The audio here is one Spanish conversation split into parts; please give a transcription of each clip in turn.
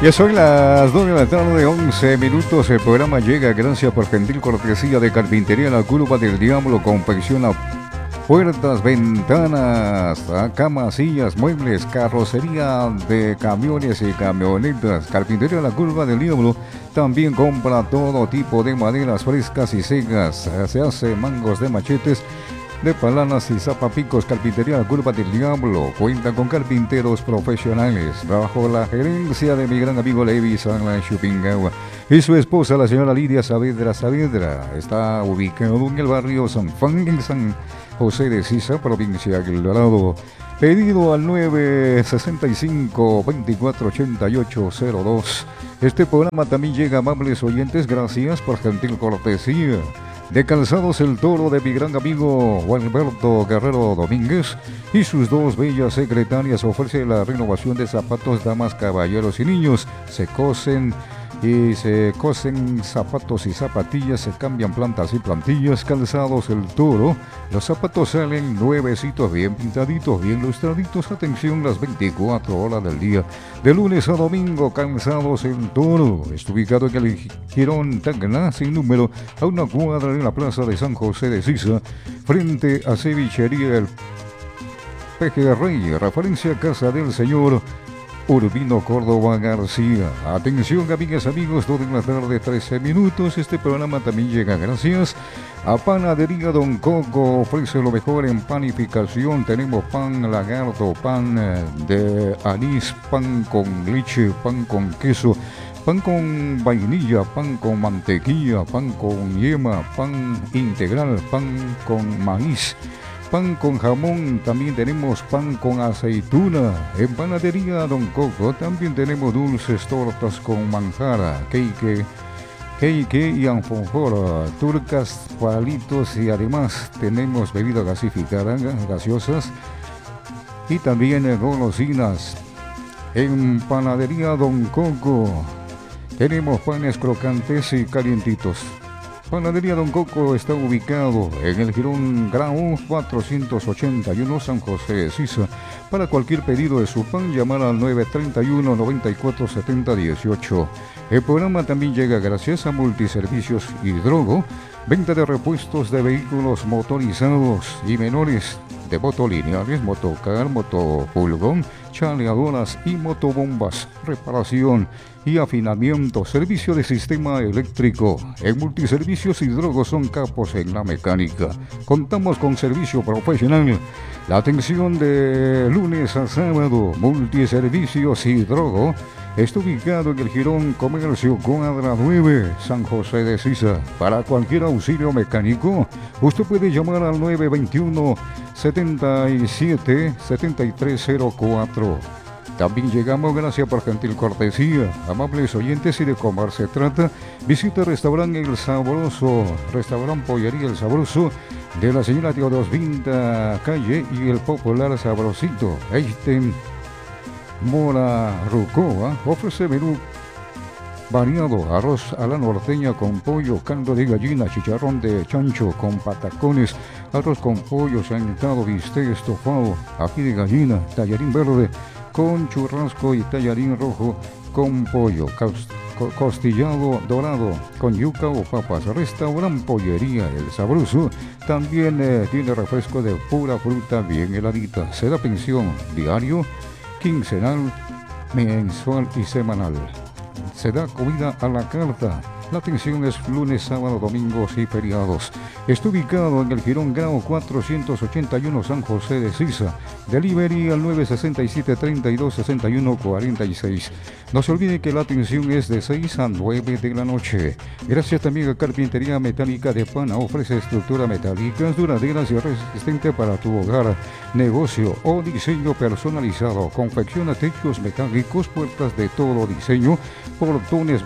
Ya son las 2 de la tarde, 11 minutos. El programa llega gracias por gentil cortesía de Carpintería La Curva del Diablo. Confecciona puertas, ventanas, camas, sillas, muebles, carrocería de camiones y camionetas. Carpintería La Curva del Diablo también compra todo tipo de maderas frescas y secas. Se hace mangos de machetes, de palanas y zapapicos. Carpintería La Curva del Diablo cuenta con carpinteros profesionales bajo la gerencia de mi gran amigo Levi Sanla Chupingawa y su esposa, la señora Lidia Saavedra Saavedra. Está ubicado en el barrio San Juan, en San José de Sisa, provincia de El Dorado. Pedido al 965-248802. Este programa también llega, amables oyentes, gracias por gentil cortesía de Calzados El Toro de mi gran amigo Alberto Guerrero Domínguez y sus dos bellas secretarias. Ofrece la renovación de zapatos, damas, caballeros y niños. Se cosen zapatos y zapatillas, se cambian plantas y plantillas. Calzados El Toro, los zapatos salen nuevecitos, bien pintaditos, bien lustraditos. Atención las 24 horas del día, de lunes a domingo. Calzados El Toro está ubicado en el Girón Tacna, sin número, a una cuadra de la plaza de San José de Sisa, frente a Cevichería El Pejerrey, referencia a casa del señor Urbino Córdoba García. Atención, amigas, amigos, 2 de la tarde, 13 minutos. Este programa también llega gracias a Panadería Don Coco. Ofrece lo mejor en panificación. Tenemos pan lagarto, pan de anís, pan con leche, pan con queso, pan con vainilla, pan con mantequilla, pan con yema, pan integral, pan con maíz, pan con jamón. También tenemos pan con aceituna. En Panadería Don Coco también tenemos dulces, tortas con manjara, cake y alfajor, turcas, palitos, y además tenemos bebidas gasificadas, gaseosas y también golosinas. En Panadería Don Coco tenemos panes crocantes y calientitos. Panadería Don Coco está ubicado en el Girón Grau 481, San José de Sisa. Para cualquier pedido de su pan, llamar al 931-9470-18. El programa también llega gracias a Multiservicios Hidrogo, venta de repuestos de vehículos motorizados y menores, de motolineales, motocar, motopulgón, chaleadoras y motobombas, reparación y afinamiento, servicio de sistema eléctrico. En Multiservicios Hidrogo son capos en la mecánica. Contamos con servicio profesional. La atención de lunes a sábado. Multiservicios Hidrogo está ubicado en el Girón Comercio, cuadra 9, San José de Sisa. Para cualquier auxilio mecánico, usted puede llamar al 921-77-7304. También llegamos gracias por gentil cortesía. Amables oyentes, si de comer se trata, visita el restaurante El Sabroso, restaurante Pollería El Sabroso, de la señora Teodos Vinta Calle y el popular Sabrosito. Eisten Mora Rucoa ofrece menú variado: arroz a la norteña con pollo, caldo de gallina, chicharrón de chancho con patacones, arroz con pollo sanitado, bistec estofado, ají de gallina, tallarín verde con churrasco y tallarín rojo con pollo, costillado dorado con yuca o papas. Restaurante Pollería El Sabroso también tiene refresco de pura fruta bien heladita. Se da pensión diario, quincenal, mensual y semanal. Se da comida a la carta. La atención es lunes, sábado, domingos y feriados. Está ubicado en el Girón Grau 481, San José de Sisa. Delivery al 967-3261-46. No se olvide que la atención es de 6 a 9 de la noche. Gracias también a Carpintería Metálica de Pana. Ofrece estructuras metálicas duraderas y resistentes para tu hogar, negocio o diseño personalizado. Confecciona techos metálicos, puertas de todo diseño, portones,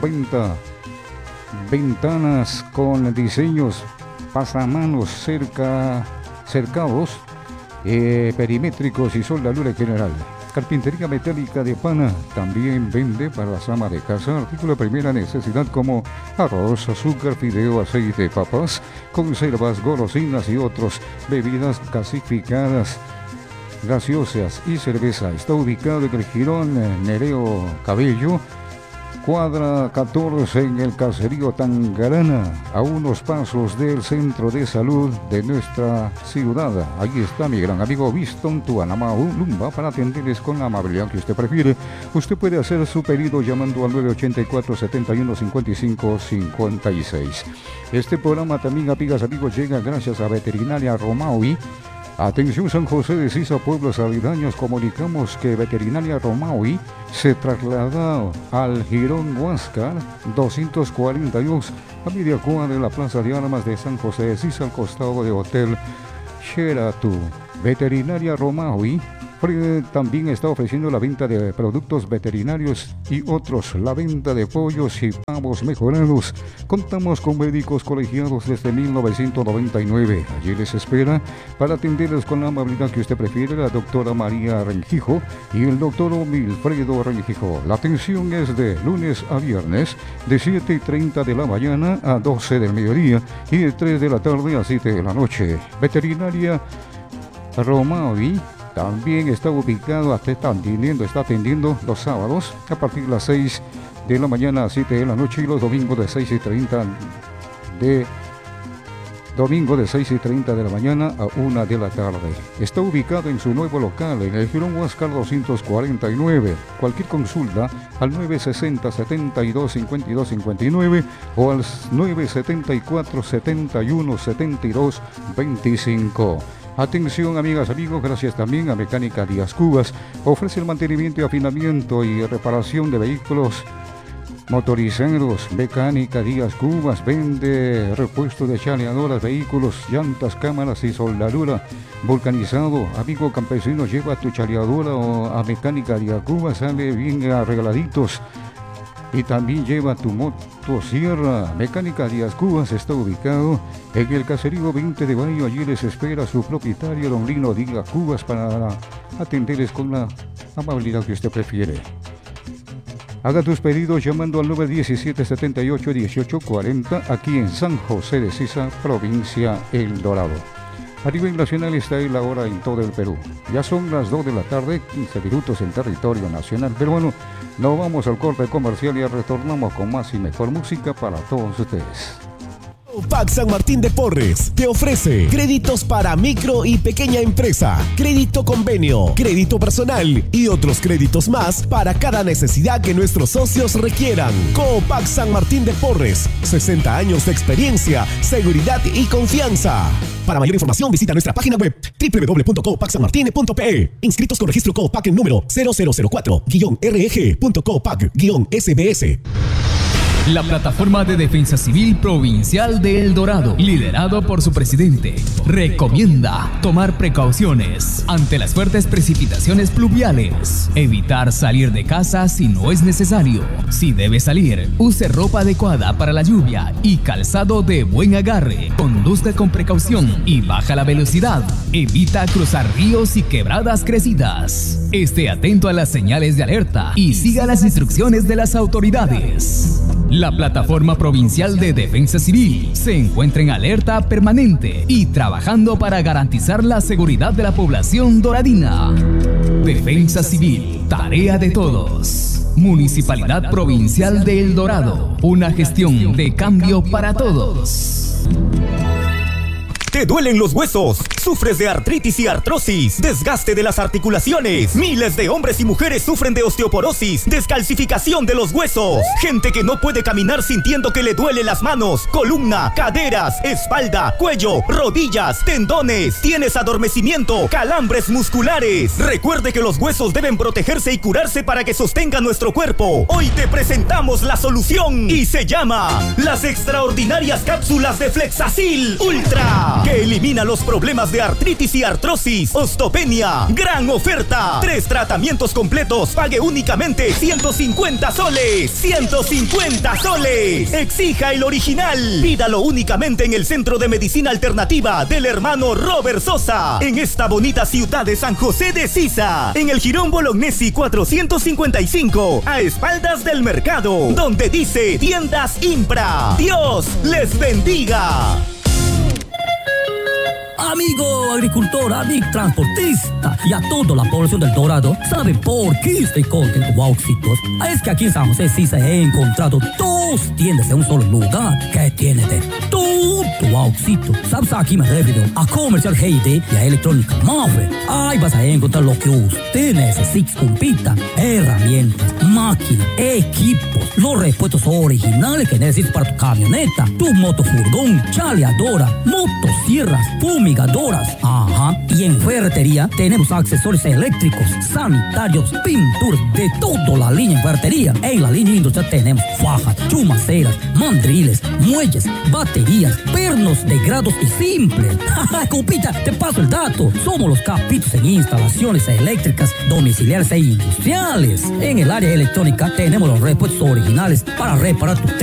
ventanas con diseños, pasamanos, cercados, perimétricos y soldadura general. Carpintería Metálica de Pana también vende para las amas de casa artículos de primera necesidad como arroz, azúcar, fideo, aceite, papas, conservas, golosinas y otros, bebidas gasificadas, gaseosas y cerveza. Está ubicado en el Girón Nereo Cabello cuadra 14 en el caserío Tangarana, a unos pasos del centro de salud de nuestra ciudad. Allí está mi gran amigo Viston Tuanamau Lumba para atenderles con la amabilidad que usted prefiere. Usted puede hacer su pedido llamando al 984-71-55-56. Este programa también, amigas, amigos, llega gracias a Veterinaria Romaui. Atención San José de Sisa, pueblos aledaños, comunicamos que Veterinaria Romaui se trasladó al Jirón Huáscar 242, a media cuadra de la Plaza de Armas de San José de Sisa, al costado de Hotel Sheraton. Veterinaria Romaui también está ofreciendo la venta de productos veterinarios y otros, la venta de pollos y pavos mejorados. Contamos con médicos colegiados desde 1999. Allí les espera para atenderles con la amabilidad que usted prefiere la doctora María Rengijo y el doctor Milfredo Rengijo. La atención es de lunes a viernes de 7:30 de la mañana a 12 del mediodía y de 3 de la tarde a 7 de la noche. Veterinaria Romaui también está ubicado, está atendiendo los sábados a partir de las 6 de la mañana a 7 de la noche y los domingos de 6:30 de la mañana a 1 de la tarde. Está ubicado en su nuevo local en el Jirón Huáscar 249. Cualquier consulta al 960-72-52-59 o al 974-71-72-25. Atención, amigas, amigos, gracias también a Mecánica Díaz Cubas. Ofrece el mantenimiento y afinamiento y reparación de vehículos motorizados. Mecánica Díaz Cubas vende repuestos de chaleadoras, vehículos, llantas, cámaras y soldadura vulcanizado. Amigo campesino, lleva tu chaleadora a Mecánica Díaz Cubas, sale bien arregladitos. Y también lleva tu motosierra. Mecánica Díaz Cubas está ubicado en el caserío 20 de Mayo. Allí les espera su propietario, don Lino Díaz Cubas, para atenderles con la amabilidad que usted prefiere. Haga tus pedidos llamando al 917-78-1840 aquí en San José de Sisa, provincia El Dorado. A nivel nacional está la hora en todo el Perú. Ya son las 2 de la tarde, 15 minutos en territorio nacional. Pero bueno, nos vamos al corte comercial y retornamos con más y mejor música para todos ustedes. Copac San Martín de Porres te ofrece créditos para micro y pequeña empresa, crédito convenio, crédito personal y otros créditos más para cada necesidad que nuestros socios requieran. Copac San Martín de Porres, 60 años de experiencia, seguridad y confianza. Para mayor información visita nuestra página web www.copacsanmartine.pe. Inscritos con registro Copac en número 0004-reg.copac-sbs. La Plataforma de Defensa Civil Provincial de El Dorado, liderado por su presidente, recomienda tomar precauciones ante las fuertes precipitaciones pluviales, evitar salir de casa si no es necesario. Si debe salir, use ropa adecuada para la lluvia y calzado de buen agarre. Conduzca con precaución y baja la velocidad. Evita cruzar ríos y quebradas crecidas. Esté atento a las señales de alerta y siga las instrucciones de las autoridades. La Plataforma Provincial de Defensa Civil se encuentra en alerta permanente y trabajando para garantizar la seguridad de la población doradina. Defensa Civil, tarea de todos. Municipalidad Provincial de El Dorado, una gestión de cambio para todos. ¿Te duelen los huesos? ¿Sufres de artritis y artrosis? ¿Desgaste de las articulaciones? Miles de hombres y mujeres sufren de osteoporosis, descalcificación de los huesos. Gente que no puede caminar sintiendo que le duele las manos, columna, caderas, espalda, cuello, rodillas, tendones. Tienes adormecimiento, calambres musculares. Recuerde que los huesos deben protegerse y curarse para que sostengan nuestro cuerpo. Hoy te presentamos la solución y se llama las extraordinarias cápsulas de Flexacil Ultra, que elimina los problemas de artritis y artrosis. Osteopenia, gran oferta. 3 tratamientos completos, pague únicamente 150 soles. 150 soles. Exija el original. Pídalo únicamente en el Centro de Medicina Alternativa del hermano Robert Sosa, en esta bonita ciudad de San José de Sisa, en el Jirón Bolognesi 455, a espaldas del mercado, donde dice Tiendas Impra. Dios les bendiga. Amigo agricultor, amigo transportista y a toda la población del Dorado, ¿saben por qué estoy contento, Wauxitos? Es que aquí en San José sí se ha encontrado dos tiendas en un solo lugar que tiene de todo, Wauxito. ¿Sabes? Aquí me refiero a Comercial G&D y a Electrónica Mafre. Ahí vas a encontrar lo que usted necesita, compita, herramientas, máquinas, equipos, los repuestos originales que necesitas para tu camioneta, tu motofurgón, chaleadora, motosierras, fumigadoras. Ajá. Y en ferretería tenemos accesorios eléctricos, sanitarios, pinturas, de toda la línea en ferretería. En la línea industrial tenemos fajas, chumaceras, mandriles, muelles, baterías, pernos de grados y simples. Compita, te paso el dato. Somos los capitos en instalaciones eléctricas, domiciliares e industriales. En el área electrónica tenemos los repuestos originales para reparar tu